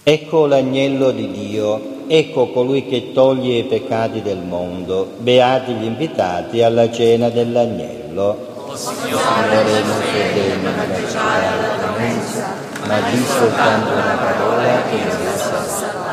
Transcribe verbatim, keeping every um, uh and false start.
Ecco l'agnello di Dio, ecco colui che toglie i peccati del mondo. Beati gli invitati alla cena dell'agnello. O Signore, non sono degno di partecipare alla clemenza, ma di soltanto una parola che mi sarà salvata.